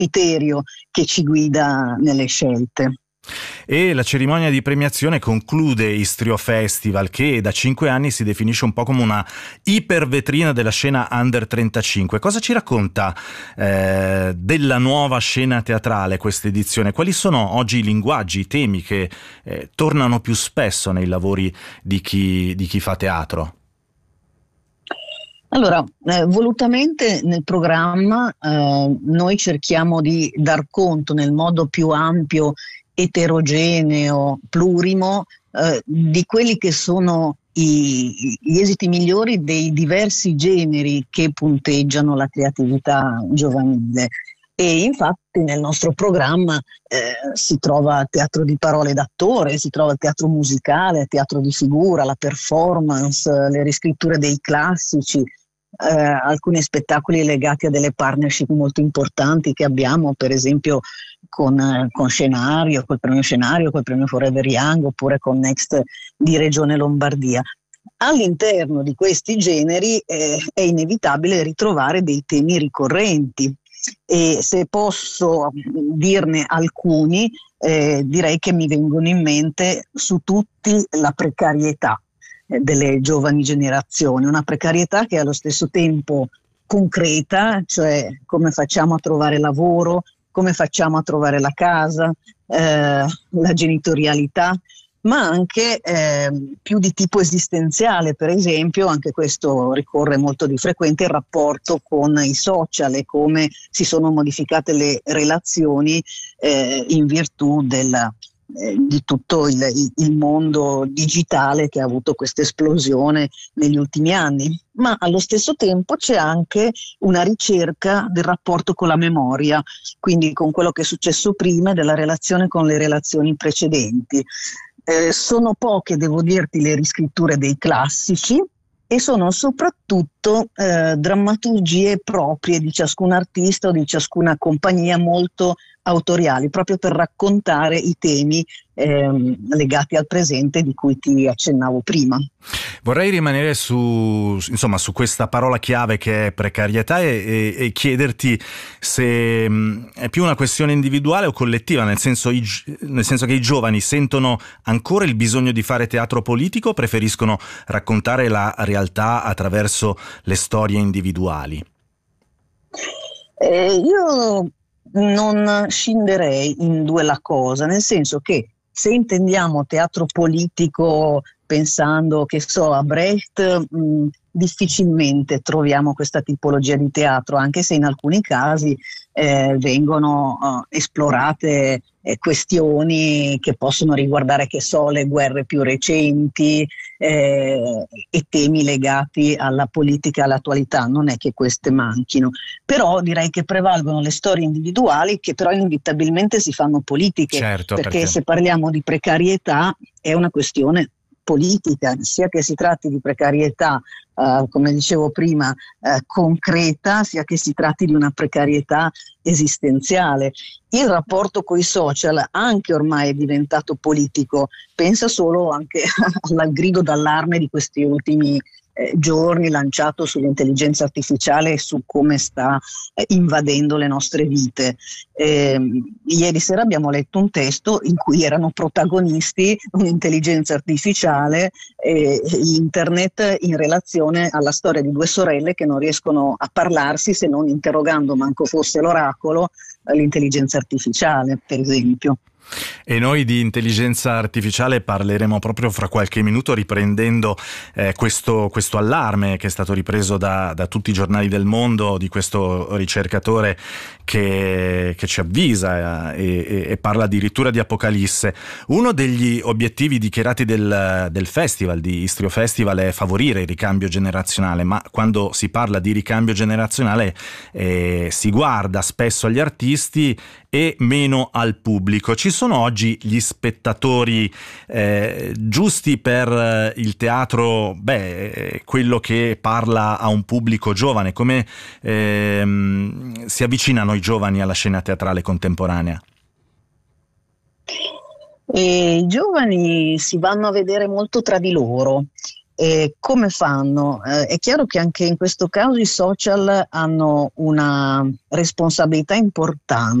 criterio che ci guida nelle scelte. E la cerimonia di premiazione conclude Istrio Festival, che da 5 anni si definisce un po' come una ipervetrina della scena under 35. Cosa ci racconta della nuova scena teatrale questa edizione? Quali sono oggi i linguaggi, i temi che tornano più spesso nei lavori di chi fa teatro? Allora, volutamente nel programma noi cerchiamo di dar conto nel modo più ampio, eterogeneo, plurimo, di quelli che sono gli esiti migliori dei diversi generi che punteggiano la creatività giovanile. E infatti nel nostro programma si trova teatro di parole d'attore, si trova il teatro musicale, il teatro di figura, la performance, le riscritture dei classici, alcuni spettacoli legati a delle partnership molto importanti che abbiamo, per esempio con Scenario, col premio Scenario, col premio Forever Young, oppure con Next di Regione Lombardia. All'interno di questi generi è inevitabile ritrovare dei temi ricorrenti, e se posso dirne alcuni, direi che mi vengono in mente su tutti la precarietà delle giovani generazioni, una precarietà che è allo stesso tempo concreta, cioè come facciamo a trovare lavoro, come facciamo a trovare la casa, la genitorialità, ma anche più di tipo esistenziale. Per esempio, anche questo ricorre molto di frequente, il rapporto con i social e come si sono modificate le relazioni in virtù di tutto il mondo digitale che ha avuto questa esplosione negli ultimi anni. Ma allo stesso tempo c'è anche una ricerca del rapporto con la memoria, quindi con quello che è successo prima e della relazione con le relazioni precedenti. Sono poche, devo dirti, le riscritture dei classici, e sono soprattutto drammaturgie proprie di ciascun artista o di ciascuna compagnia, molto autoriali, proprio per raccontare i temi legati al presente di cui ti accennavo prima. Vorrei rimanere su questa parola chiave che è precarietà e chiederti se è più una questione individuale o collettiva, nel senso che i giovani sentono ancora il bisogno di fare teatro politico o preferiscono raccontare la realtà attraverso le storie individuali? Io non scinderei in due la cosa, nel senso che se intendiamo teatro politico pensando, che so, a Brecht, difficilmente troviamo questa tipologia di teatro, anche se in alcuni casi vengono esplorate questioni che possono riguardare, che so, le guerre più recenti e temi legati alla politica e all'attualità. Non è che queste manchino, però direi che prevalgono le storie individuali, che però inevitabilmente si fanno politiche. Certo, perché se parliamo di precarietà è una questione politica, sia che si tratti di precarietà, come dicevo prima, concreta, sia che si tratti di una precarietà esistenziale. Il rapporto con i social anche ormai è diventato politico. Pensa solo anche al grido d'allarme di questi ultimi giorni lanciato sull'intelligenza artificiale e su come sta invadendo le nostre vite. Ieri sera abbiamo letto un testo in cui erano protagonisti un'intelligenza artificiale e internet in relazione alla storia di due sorelle che non riescono a parlarsi se non interrogando, manco fosse l'oracolo, l'intelligenza artificiale, per esempio. E noi di intelligenza artificiale parleremo proprio fra qualche minuto, riprendendo questo allarme che è stato ripreso da tutti i giornali del mondo, di questo ricercatore che ci avvisa e parla addirittura di apocalisse. Uno degli obiettivi dichiarati del festival, di Istrio Festival, è favorire il ricambio generazionale, ma quando si parla di ricambio generazionale si guarda spesso agli artisti e meno al pubblico. Ci sono oggi gli spettatori giusti per il teatro, quello che parla a un pubblico giovane? Come si avvicinano i giovani alla scena teatrale contemporanea? I giovani si vanno a vedere molto tra di loro, come fanno? È chiaro che anche in questo caso i social hanno una responsabilità importante.